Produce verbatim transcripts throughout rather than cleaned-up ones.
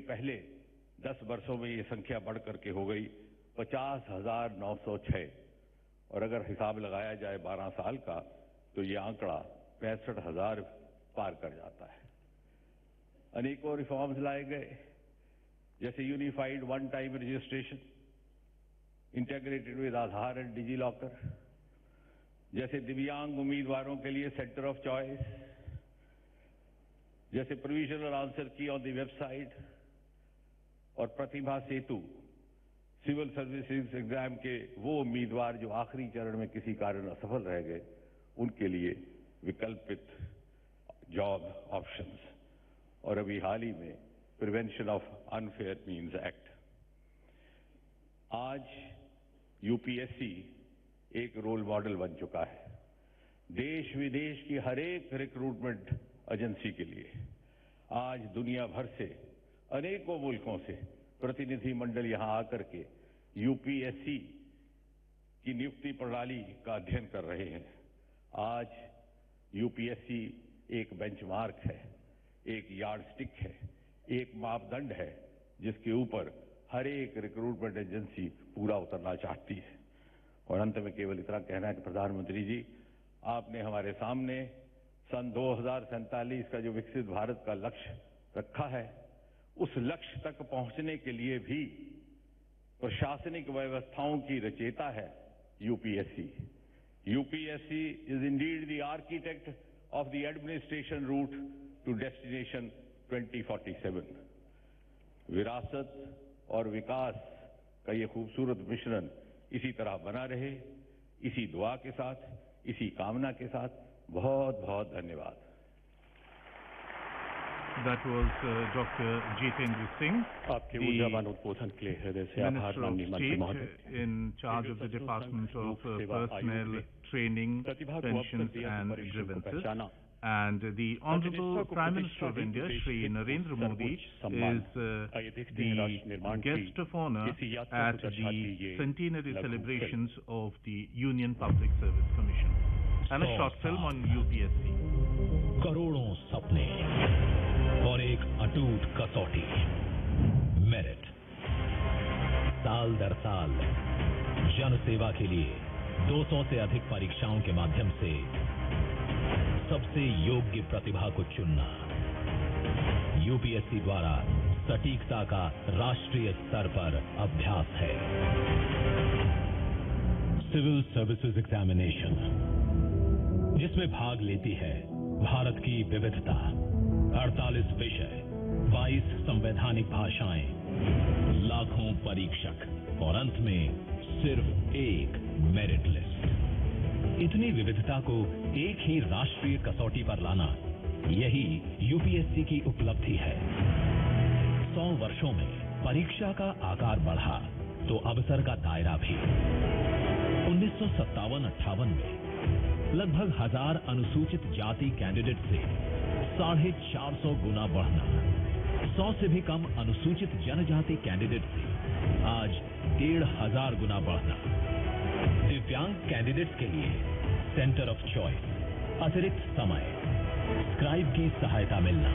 पहले दस वर्षों में ये संख्या बढ़ करके हो गई पचास हजार नौ सौ छह और अगर हिसाब लगाया जाए बारह साल का तो ये आंकड़ा पैंसठ हजार पार कर जाता है। अनेकों रिफॉर्म्स लाए गए, जैसे unified one time registration integrated with Aadhaar and digi locker, जैसे दिव्यांग उम्मीदवारों के लिए सेंटर ऑफ चॉइस, जैसे प्रोविजनल आंसर की ऑन द वेबसाइट और प्रतिभा सेतु सिविल सर्विसेज एग्जाम के वो उम्मीदवार जो आखिरी चरण में किसी कारण असफल रह गए उनके लिए विकल्पित जॉब ऑप्शंस, और अभी हाल ही में prevention of unfair means act. आज यूपीएससी एक रोल मॉडल बन चुका है देश विदेश की हर एक रिक्रूटमेंट एजेंसी के लिए। आज दुनिया भर से अनेकों मुल्कों से प्रतिनिधि मंडल यहां आकर के यूपीएससी की नियुक्ति प्रणाली का अध्ययन कर रहे हैं। आज यूपीएससी एक बेंचमार्क है, एक यार्डस्टिक है, एक मापदंड है जिसके ऊपर हर एक रिक्रूटमेंट एजेंसी पूरा उतरना चाहती है। और अंत में केवल इतना कहना है कि प्रधानमंत्री जी, आपने हमारे सामने सन दो हजार सैंतालीस का जो विकसित भारत का लक्ष्य रखा है, उस लक्ष्य तक पहुंचने के लिए भी प्रशासनिक व्यवस्थाओं की रचयिता है UPSC. UPSC is Indeed the architect of the administration root two destination twenty forty seven. विरासत और विकास का ये खूबसूरत मिश्रण इसी तरह बना रहे, इसी दुआ के साथ, इसी कामना के साथ बहुत बहुत धन्यवाद। That was uh, Doctor Jitendra Singh, आपके ऊर्जावान उद्बोधन के लिए हृदय से आभार माननीय मंत्री महोदय। in charge of the Department of uh, Personnel, Training, Pensions and Grievances. And the Honorable Prime Minister of India, Shri Narendra Modi, is uh, the guest of honor at the centenary celebrations of the Union Public Service Commission. And a short film on U P S C. करोड़ों सपने और एक अटूट कसौटी, merit. साल दर साल जन सेवा के लिए दो सौ से अधिक परीक्षाओं के माध्यम से सबसे योग्य प्रतिभा को चुनना यूपीएससी द्वारा सटीकता का राष्ट्रीय स्तर पर अभ्यास है। सिविल सर्विसेज एग्जामिनेशन, जिसमें भाग लेती है भारत की विविधता, अड़तालीस विषय, बाईस संवैधानिक भाषाएं, लाखों परीक्षक और अंत में सिर्फ एक मेरिट लिस्ट। इतनी विविधता को एक ही राष्ट्रीय कसौटी पर लाना, यही यूपीएससी की उपलब्धि है। सौ वर्षों में परीक्षा का आकार बढ़ा तो अवसर का दायरा भी। उन्नीस सौ सत्तावन अट्ठावन में लगभग हजार अनुसूचित जाति कैंडिडेट से साढ़े चार सौ गुना बढ़ना, सौ से भी कम अनुसूचित जनजाति कैंडिडेट से आज डेढ़ हजार गुना बढ़ना, दिव्यांग कैंडिडेट्स के लिए सेंटर ऑफ चॉइस, अतिरिक्त समय, स्क्राइब की सहायता मिलना।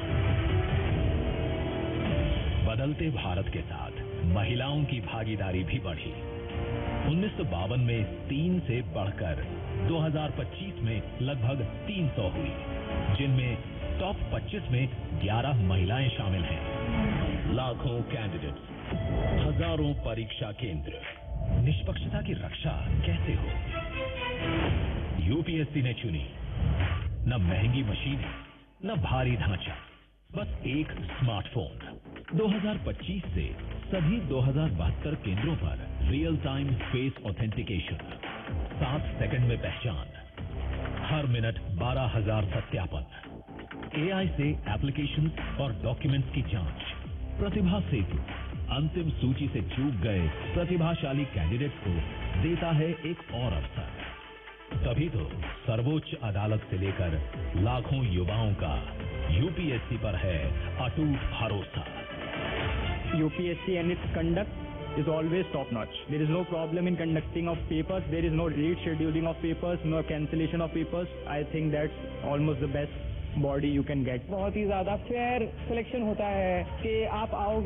बदलते भारत के साथ महिलाओं की भागीदारी भी बढ़ी। उन्नीस सौ बावन में तीन से बढ़कर दो हजार पच्चीस में लगभग तीन सौ हुई, जिनमें टॉप पच्चीस में ग्यारह महिलाएं शामिल हैं। लाखों कैंडिडेट्स, हजारों परीक्षा केंद्र, निष्पक्षता की रक्षा कैसे हो? यूपीएससी ने चुनी न महंगी मशीन, न भारी ढांचा, बस एक स्मार्टफोन। दो हजार पच्चीस से सभी दो हजार बहत्तर केंद्रों पर रियल टाइम फेस ऑथेंटिकेशन, सात सेकंड में पहचान, हर मिनट बारह हजार सत्यापन, एआई से एप्लीकेशन और डॉक्यूमेंट्स की जांच। प्रतिभा सेतु अंतिम सूची से चूक गए प्रतिभाशाली कैंडिडेट्स को देता है एक और अवसर। तभी तो सर्वोच्च अदालत से लेकर लाखों युवाओं का यूपीएससी पर है अटूट भरोसा। UPSC and its conduct is always top notch. There is no problem in conducting of papers. There is no late scheduling of papers, no cancellation of papers. I think that's almost the best body you can get. बहुत ही ज्यादा fair selection होता है कि आप आओगे